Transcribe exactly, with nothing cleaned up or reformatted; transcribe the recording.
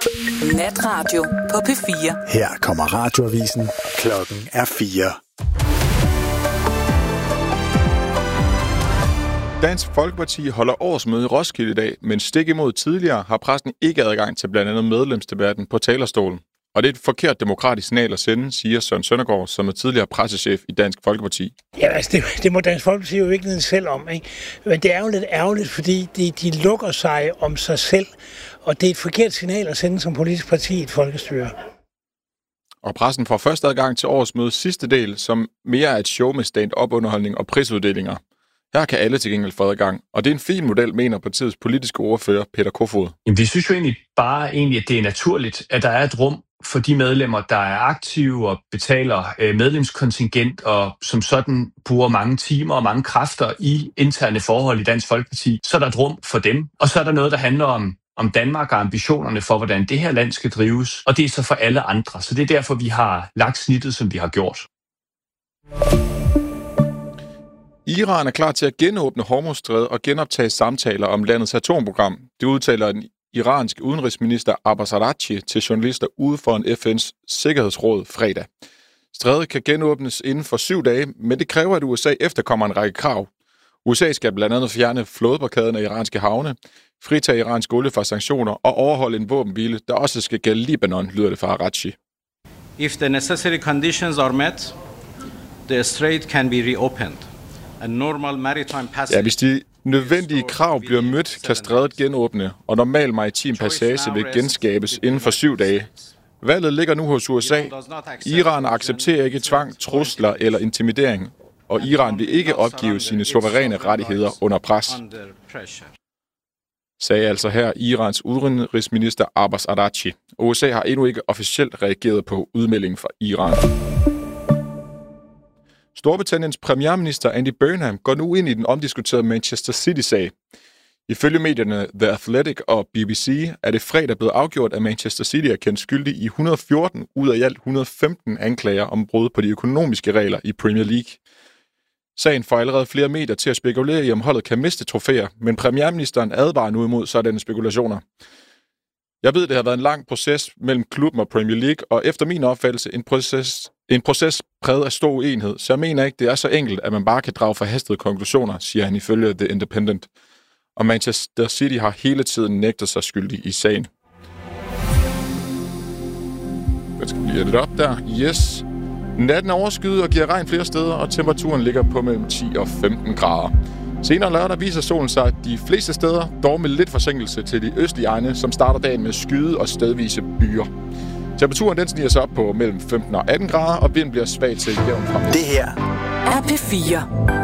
Natradio på P fire. Her kommer radioavisen. Klokken er fire. Dansk Folkeparti holder årsmøde i Roskilde i dag, men stik imod tidligere har pressen ikke adgang til blandt andet medlemsdebatten på talerstolen. Og det er et forkert demokratisk signal at sende, siger Søren Søndergaard, som er tidligere pressechef i Dansk Folkeparti. Ja, altså det, det må Dansk Folkeparti jo ikke selv om, ikke? Men det er jo lidt ærgerligt, fordi de, de lukker sig om sig selv, og det er et forkert signal at sende som politisk parti i et folkestyre. Og pressen får først adgang til årsmødets sidste del, som mere er et show med stand-up underholdning og prisuddelinger. Her kan alle til gengæld få adgang, og det er en fin model, mener partiets politiske ordfører Peter Kofod. Jamen, vi synes jo egentlig bare, egentlig, at det er naturligt, at der er et rum for de medlemmer, der er aktive og betaler øh, medlemskontingent, og som sådan bruger mange timer og mange kræfter i interne forhold i Dansk Folkeparti. Så er der et rum for dem, og så er der noget, der handler om, om Danmark og ambitionerne for, hvordan det her land skal drives, og det er så for alle andre. Så det er derfor, vi har lagt snittet, som vi har gjort. Iran er klar til at genåbne Hormuzstrædet og genoptage samtaler om landets atomprogram. Det udtaler den iranske udenrigsminister Abbas Araghchi til journalister ude foran F N's Sikkerhedsråd fredag. Strædet kan genåbnes inden for syv dage, men det kræver, at U S A efterkommer en række krav. U S A skal blandt andet fjerne flådeblokaden af iranske havne, fritage iransk olie fra sanktioner og overholde en våbenhvile, der også skal gælde Libanon, lyder det fra Araghchi. If the necessary conditions are met, the strait can be reopened. Ja, hvis de nødvendige krav bliver mødt, kan strædet genåbne, og normal maritim passage vil genskabes inden for syv dage. Valget ligger nu hos U S A. Iran accepterer ikke tvang, trusler eller intimidering, og Iran vil ikke opgive sine suveræne rettigheder under pres, sagde altså her Irans udenrigsminister Abbas Araghchi. U S A har endnu ikke officielt reageret på udmeldingen fra Iran. Storbritanniens premierminister Andy Burnham går nu ind i den omdiskuterede Manchester City-sag. Ifølge medierne The Athletic og B B C er det fredag blevet afgjort, at Manchester City er kendt skyldig i et hundrede og fjorten ud af i alt et hundrede og femten anklager om brud på de økonomiske regler i Premier League. Sagen får allerede flere medier til at spekulere i, om holdet kan miste trofæer, men premierministeren advarer nu imod sådanne spekulationer. Jeg ved, det har været en lang proces mellem klubben og Premier League, og efter min opfattelse en proces, en proces præget af stor uenighed, så jeg mener ikke, det er så enkelt, at man bare kan drage forhastede konklusioner, siger han ifølge The Independent. Og Manchester City har hele tiden nægtet sig skyldig i sagen. Jeg skal blive lidt op der. Yes. Natten er overskyet og giver regn flere steder, og temperaturen ligger på mellem ti og femten grader. Senere lørdag viser solen sig de fleste steder, dog med lidt forsinkelse til de østlige egne, som starter dagen med skyde og stedvise byer. Temperaturen den stiger sig op på mellem femten og atten grader, og vinden bliver svag til jævn frem. Det her er P fire.